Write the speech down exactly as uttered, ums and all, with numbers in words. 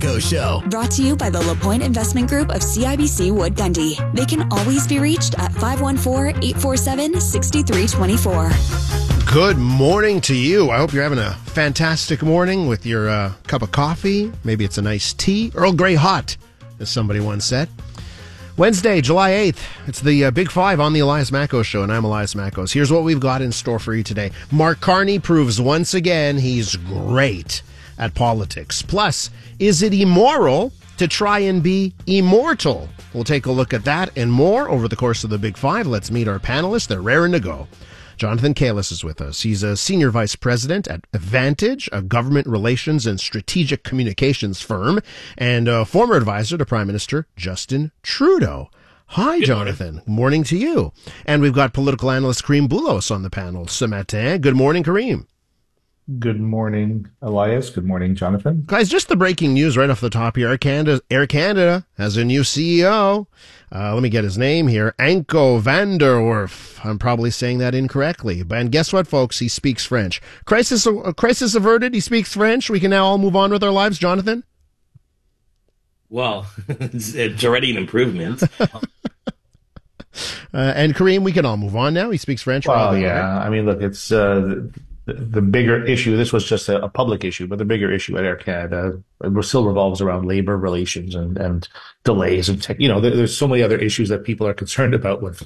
Macco Show. Brought to you by the LaPointe Investment Group of C I B C Wood Gundy. They can always be reached at five one four, eight four seven, six three two four. Good morning to you. I hope you're having a fantastic morning with your uh, cup of coffee. Maybe it's a nice tea. Earl Grey hot, as somebody once said. Wednesday, July eighth. It's the uh, Big Five on the Elias Mackos Show, and I'm Elias Mackos. Here's what we've got in store for you today. Mark Carney proves once again he's great at politics. Plus, is it immoral to try and be immortal? We'll take a look at that and more over the course of the Big Five. Let's meet our panelists. They're raring to go. Jonathan Kalis is with us. He's a senior vice president at Advantage, a government relations and strategic communications firm, and a former advisor to Prime Minister Justin Trudeau. Hi, Good Jonathan. Morning. morning to you. And we've got political analyst Kareem Boulos on the panel ce matin. Good morning, Kareem. Good morning, Elias. Good morning, Jonathan. Guys, just the breaking news right off the top here. Air Canada, Air Canada has a new C E O. Uh, let me get his name here. Anko van der Werf. I'm probably saying that incorrectly. And guess what, folks? He speaks French. Crisis, uh, crisis averted. He speaks French. We can now all move on with our lives. Jonathan? Well, it's, it's already an improvement. uh, and Kareem, we can all move on now. He speaks French. Well, right? yeah. I mean, look, it's... Uh, The, the bigger issue, this was just a, a public issue, but the bigger issue at Air Canada it still revolves around labor relations and, and delays and, tech, you know, there, there's so many other issues that people are concerned about with